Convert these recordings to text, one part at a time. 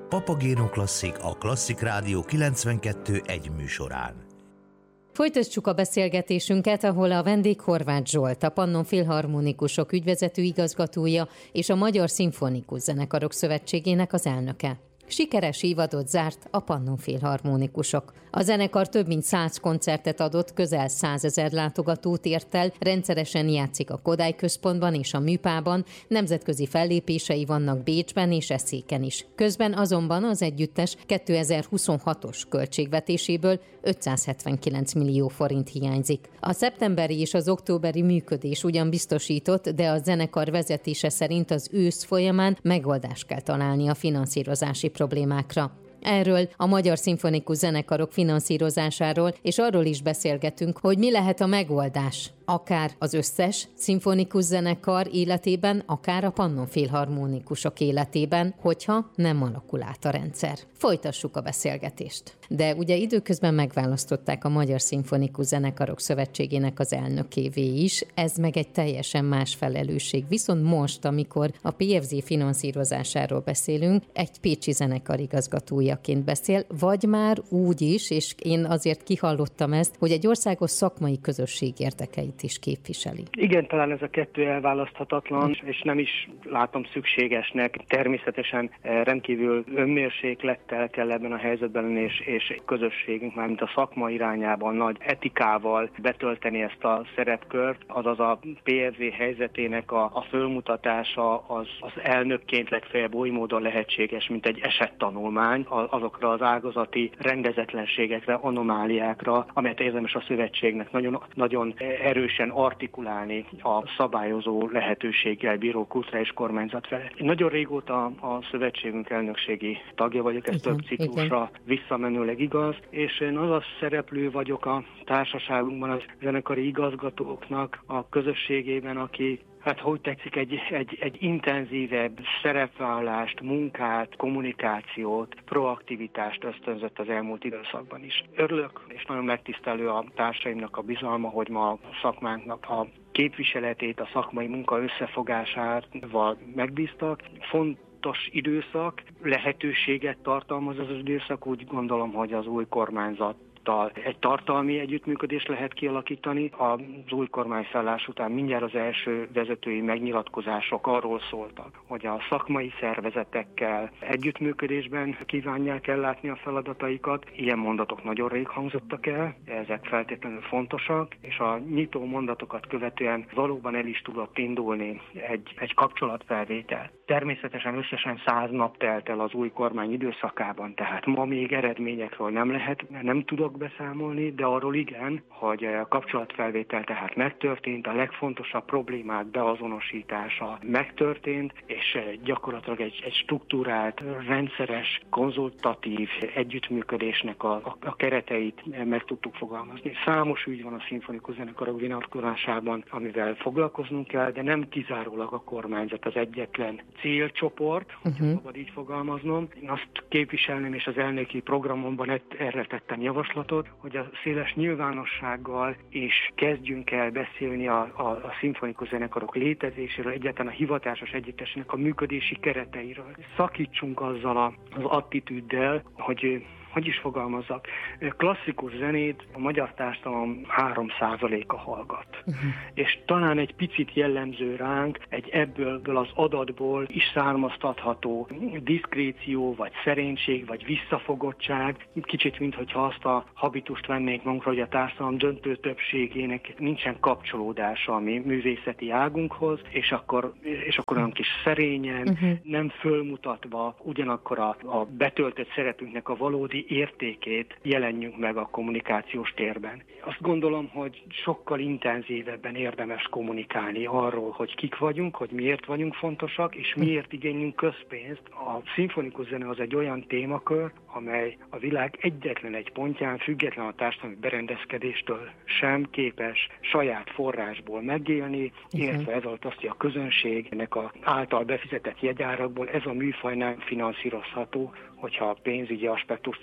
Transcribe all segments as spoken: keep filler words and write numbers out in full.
Papagéno Klasszik a Klasszik Rádió kilencvenkettő egy műsorán. Folytassuk a beszélgetésünket, ahol a vendég Horváth Zsolt, a Pannon Filharmonikusok ügyvezető igazgatója és a Magyar Szimfonikus Zenekarok Szövetségének az elnöke. Sikeres évadot zárt a Pannon Filharmonikusok. A zenekar több mint száz koncertet adott, közel százezer látogatót ért el, rendszeresen játszik a Kodály Központban és a Műpában, nemzetközi fellépései vannak Bécsben és Eszéken is. Közben azonban az együttes kétezer-huszonhatos költségvetéséből ötszázhetvenkilenc millió forint hiányzik. A szeptemberi és az októberi működés ugyan biztosított, de a zenekar vezetése szerint az ősz folyamán megoldást kell találni a finanszírozási problémákra. Erről, a Magyar Szimfonikus Zenekarok finanszírozásáról, és arról is beszélgetünk, hogy mi lehet a megoldás, akár az összes szimfonikus zenekar életében, akár a Pannon Filharmonikusok életében, hogyha nem alakul át a rendszer. Folytassuk a beszélgetést. De ugye időközben megválasztották a Magyar Szimfonikus Zenekarok Szövetségének az elnökévé is, ez meg egy teljesen más felelősség. Viszont most, amikor a pé ef zé finanszírozásáról beszélünk, egy pécsi zenekar igazgatójaként beszél, vagy már úgy is, és én azért kihallottam ezt, hogy egy országos szakmai közösség érdekeit is képviseli. Igen, talán ez a kettő elválaszthatatlan, és nem is látom szükségesnek. Természetesen rendkívül önmérséklettel kell ebben a helyzetben lenni, és, és közösségünk, mármint a szakma irányában nagy etikával betölteni ezt a szerepkört, azaz a pé ef zé helyzetének a, a fölmutatása az, az elnökként legfeljebb oly módon lehetséges, mint egy esettanulmány azokra az ágazati rendezetlenségekre, anomáliákra, amelyet érdemes a szövetségnek nagyon, nagyon erősen artikulálni a szabályozó lehetőséggel bíró kulturális kormányzat felé. Én nagyon régóta a szövetségünk elnökségi tagja vagyok, ez igen, több ciklusra igen. visszamenőleg igaz, és én az a szereplő vagyok a társaságunkban, a zenekari igazgatóknak a közösségében, aki hát hogy tetszik, egy, egy, egy intenzívebb szerepvállalást, munkát, kommunikációt, proaktivitást ösztönzött az elmúlt időszakban is. Örülök, és nagyon megtisztelő a társaimnak a bizalma, hogy ma a szakmánknak a képviseletét, a szakmai munka összefogásával megbíztak. Fontos időszak, lehetőséget tartalmaz az időszak, úgy gondolom, hogy az új kormányzat egy tartalmi együttműködést lehet kialakítani. Az új kormányfelállás után mindjárt az első vezetői megnyilatkozások arról szóltak, hogy a szakmai szervezetekkel együttműködésben kívánják ellátni a feladataikat. Ilyen mondatok nagyon rég hangzottak el, ezek feltétlenül fontosak, és a nyitó mondatokat követően valóban el is tudott indulni egy, egy kapcsolatfelvétel. Természetesen összesen száz nap telt el az új kormány időszakában, tehát ma még eredményekről nem lehet, nem tudok beszámolni, de arról igen, hogy a kapcsolatfelvétel tehát megtörtént, a legfontosabb problémák beazonosítása megtörtént, és gyakorlatilag egy, egy struktúrált, rendszeres, konzultatív együttműködésnek a, a, a kereteit meg tudtuk fogalmazni. Számos ügy van a szimfonikus zenekarok vonatkozásában, amivel foglalkoznunk kell, de nem kizárólag a kormányzat az egyetlen célcsoport, uh-huh. hogy szabad így fogalmaznom. Én azt képviselném, és az elnöki programomban erre tettem javaslatot, hogy a széles nyilvánossággal is kezdjünk el beszélni a, a, a szimfonikus zenekarok létezéséről, egyáltalán a hivatásos együttesnek a működési kereteiről. Szakítsunk azzal a, az attitűddel, hogy hogy is fogalmazzak, klasszikus zenét a magyar társadalom három százaléka hallgat. Uh-huh. És talán egy picit jellemző ránk egy ebből az adatból is származtatható diszkréció, vagy szerénység, vagy visszafogottság, kicsit minthogyha azt a habitust vennénk magunkra, hogy a társadalom döntő többségének nincsen kapcsolódása a mi művészeti águnkhoz, és akkor, és akkor olyan kis szerényen, uh-huh. nem fölmutatva, ugyanakkor a, a betöltött szerepünknek a valódi értékét jelenjünk meg a kommunikációs térben. Azt gondolom, hogy sokkal intenzívebben érdemes kommunikálni arról, hogy kik vagyunk, hogy miért vagyunk fontosak, és miért igénylünk közpénzt. A szimfonikus zene az egy olyan témakör, amely a világ egyetlen egy pontján, független a társadalmi berendezkedéstől sem képes saját forrásból megélni, illetve ez alatt azt, hogy a közönségnek a által befizetett jegyárakból ez a műfaj nem finanszírozható, hogyha a pénzügyi aspektust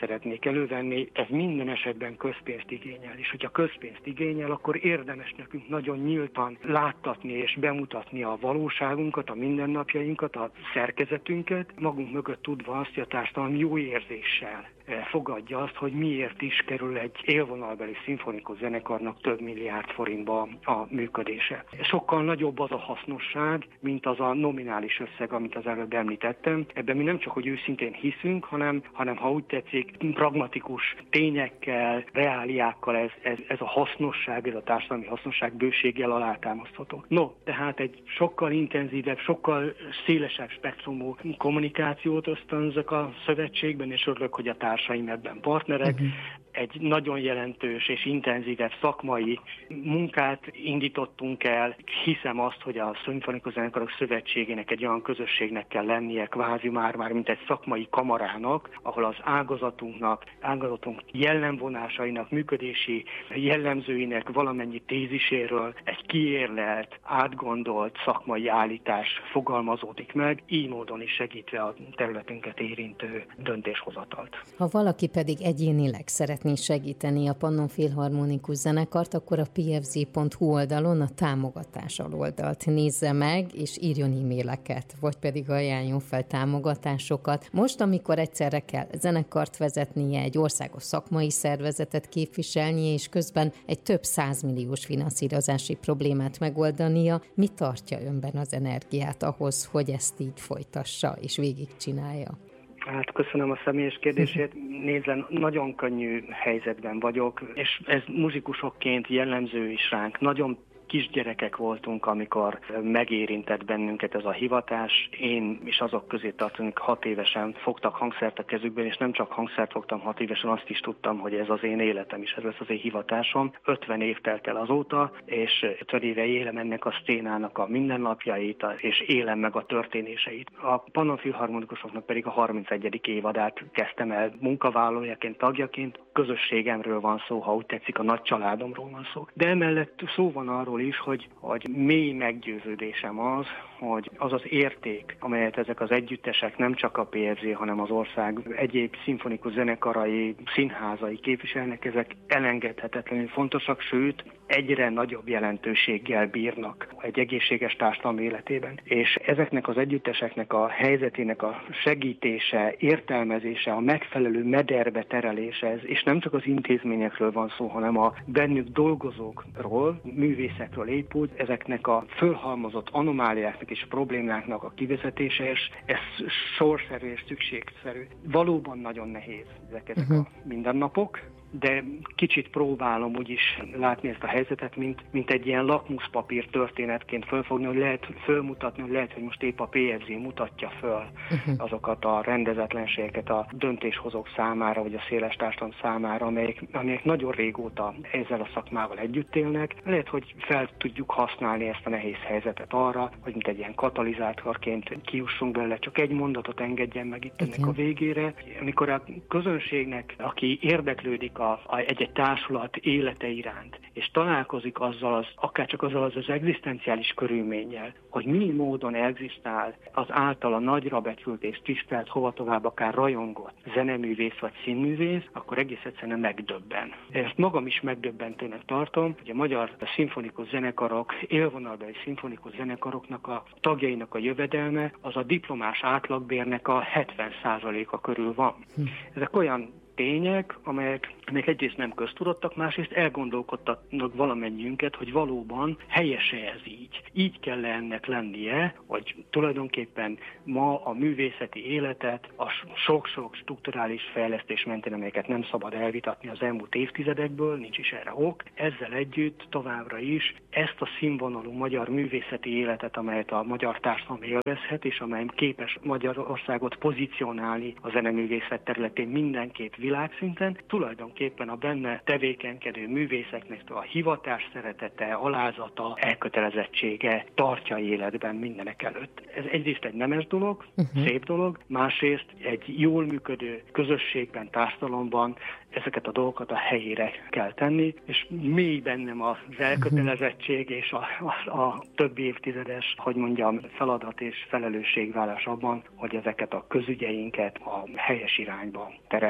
szeretnék elővenni, ez minden esetben közpénzt igényel, és hogyha közpénzt igényel, akkor érdemes nekünk nagyon nyíltan láttatni és bemutatni a valóságunkat, a mindennapjainkat, a szerkezetünket, magunk mögött tudva azt, hogy a társadalom jó érzéssel fogadja azt, hogy miért is kerül egy élvonalbeli szimfonikus zenekarnak több milliárd forintba a működése. Sokkal nagyobb az a hasznosság, mint az a nominális összeg, amit az előbb említettem. Ebben mi nem csak, hogy őszintén hiszünk, hanem, hanem ha úgy tetszik, pragmatikus tényekkel, reáliákkal ez, ez, ez a hasznosság, ez a társadalmi hasznosság bőséggel alátámasztható. No, tehát egy sokkal intenzívebb, sokkal szélesebb spektrumú kommunikációt ösztönzök a szövetségben, és örülök, hogy a társaim ebben partnerek. Uh-huh. Egy nagyon jelentős és intenzívebb szakmai munkát indítottunk el. Hiszem azt, hogy a Szimfonikus Zenekarok Szövetségének egy olyan közösségnek kell lennie, kvázi már-már, mint egy szakmai kamarának, ahol az ágazatunknak, ágazatunk jellemvonásainak, működési jellemzőinek valamennyi téziséről egy kiérlelt, átgondolt szakmai állítás fogalmazódik meg, így módon is segítve a területünket érintő döntéshozatalt. Ha valaki pedig egyénileg szeret segíteni a Pannon Filharmonikus Zenekart, akkor a pé ef zé pont hú oldalon a támogatás aloldalt nézze meg, és írjon e-maileket, vagy pedig ajánljon fel támogatásokat. Most, amikor egyszerre kell zenekart vezetnie, egy országos szakmai szervezetet képviselnie, és közben egy több százmilliós finanszírozási problémát megoldania, mi tartja önben az energiát ahhoz, hogy ezt így folytassa és végigcsinálja? Hát köszönöm a személyes kérdését. Nézzen, nagyon könnyű helyzetben vagyok, és ez muzsikusokként jellemző is ránk. Nagyon kisgyerekek voltunk, amikor megérintett bennünket ez a hivatás. Én is azok közé tartozom, hat évesen fogtak hangszert a kezükben, és nem csak hangszert fogtam hat évesen, azt is tudtam, hogy ez az én életem is, ez lesz az én hivatásom. ötven év telt el azóta, és ötven éve élem ennek a szcénának a mindennapjait, és élem meg a történéseit. A Pannon Filharmonikusoknak pedig a harmincegyedik évadát kezdtem el munkavállalójaként, tagjaként. Közösségemről van szó, ha úgy tetszik, a nagy családomról van szó. De emellett szó van arról is, hogy, hogy mély meggyőződésem az, hogy az az érték, amelyet ezek az együttesek, nem csak a pé ef zé, hanem az ország egyéb szimfonikus zenekarai, színházai képviselnek, ezek elengedhetetlenül fontosak, sőt, egyre nagyobb jelentőséggel bírnak egy egészséges társadalom életében. És ezeknek az együtteseknek a helyzetének a segítése, értelmezése, a megfelelő mederbe terelése, ez, és nem csak az intézményekről van szó, hanem a bennük dolgozókról, művészekről épült, ezeknek a fölhalmozott anomáliáknak és problémáknak a kivezetése, és ez sorszerű és szükségszerű. Valóban nagyon nehéz ezek, ezek uh-huh. a mindennapok, de kicsit próbálom úgyis látni ezt a helyzetet, mint, mint egy ilyen lakmuszpapír történetként fölfogni, hogy lehet fölmutatni, hogy lehet, hogy most épp a pé ef zé mutatja föl uh-huh. azokat a rendezetlenségeket a döntéshozók számára, vagy a széles társadalom számára, amelyek, amelyek nagyon régóta ezzel a szakmával együtt élnek. Lehet, hogy fel tudjuk használni ezt a nehéz helyzetet arra, hogy mint egy ilyen katalizátorként kiussunk belőle. Csak egy mondatot engedjen meg itt ennek a végére. Amikor a közönségnek, aki érdeklődik a, a, egy-egy társulat élete iránt, és találkozik azzal, az, akár csak azzal az, az egzisztenciális körülménnyel, hogy mi módon egzisztál az általa nagyra becsült és tisztelt, hova tovább akár rajongott zeneművész vagy színművész, akkor egész egyszerűen megdöbben. Ezt magam is megdöbbentőnek tartom, hogy a magyar szimfonikus zenekarok, élvonalbeli szimfonikus zenekaroknak a tagjainak a jövedelme az a diplomás átlagbérnek a hetven százaléka körül van. Hm. Ezek olyan tények, amelyek, amelyek egyrészt nem köztudottak, másrészt elgondolkodtatnak valamennyiünket, hogy valóban helyese ez így. Így kell ennek lennie, hogy tulajdonképpen ma a művészeti életet, a sok-sok strukturális fejlesztés mentén, amelyeket nem szabad elvitatni az elmúlt évtizedekből, nincs is erre ok, ezzel együtt továbbra is ezt a színvonalú magyar művészeti életet, amelyet a magyar társadalom élvezhet, és amely képes Magyarországot pozícionálni a zeneművészet területén mindenképp világszinten, tulajdonképpen a benne tevékenykedő művészeknek a hivatás szeretete, alázata, elkötelezettsége tartja életben mindenek előtt. Ez egyrészt egy nemes dolog, uh-huh. szép dolog, másrészt egy jól működő közösségben, társadalomban ezeket a dolgokat a helyére kell tenni, és mély bennem az elkötelezettség és a, a, a több évtizedes, hogy mondjam, feladat és felelősségvállás abban, hogy ezeket a közügyeinket a helyes irányba terelhessük.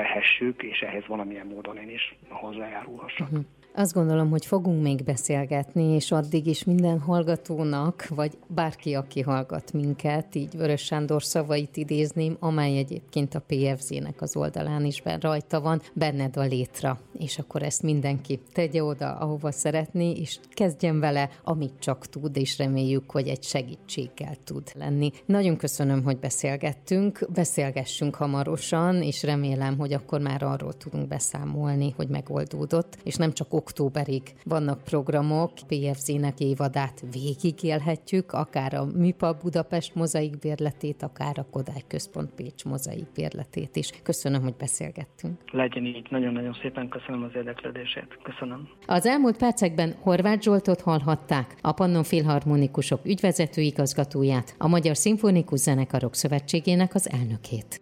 segítsük, és ehhez valamilyen módon én is hozzájárulhassak. Uh-huh. Azt gondolom, hogy fogunk még beszélgetni, és addig is minden hallgatónak, vagy bárki, aki hallgat minket, így Vörös Sándor szavait idézném, amely egyébként a pé ef zé-nek az oldalán is ben rajta van, benned a létra. És akkor ezt mindenki tegye oda, ahova szeretné, és kezdjen vele, amit csak tud, és reméljük, hogy egy segítséggel tud lenni. Nagyon köszönöm, hogy beszélgettünk, beszélgessünk hamarosan, és remélem, hogy akkor már arról tudunk beszámolni, hogy megoldódott, és nem csak októberig vannak programok, pé ef zé-nek évadát végigélhetjük, akár a MÜPA Budapest mozaik bérletét, akár a Kodály Központ Pécs mozaik bérletét is. Köszönöm, hogy beszélgettünk. Legyen így, nagyon-nagyon szépen köszönöm az érdeklődését. Köszönöm. Az elmúlt percekben Horváth Zsoltot hallhatták, a Pannon Filharmonikusok ügyvezető igazgatóját, a Magyar Szimfonikus Zenekarok Szövetségének az elnökét.